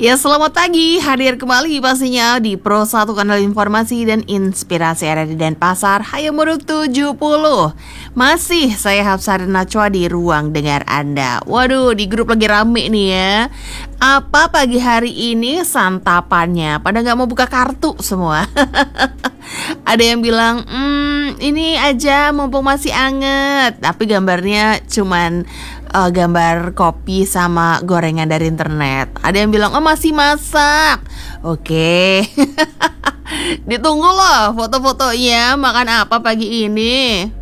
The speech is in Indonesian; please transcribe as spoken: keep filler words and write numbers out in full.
Ya, selamat pagi, hadir kembali pastinya di Pro satu Kanal Informasi dan Inspirasi R R D Denpasar, Hayamuruk tujuh puluh. Masih saya Hafsar Nachwa di ruang dengar Anda. Waduh, di grup lagi rame nih ya. Apa pagi hari ini santapannya? Pada nggak mau buka kartu semua. Ada yang bilang, hmm, ini aja mumpung masih anget. Tapi gambarnya cuman uh, gambar kopi sama gorengan dari internet. Ada yang bilang, oh masih masak. Oke. Ditunggu loh foto-fotonya makan apa pagi ini.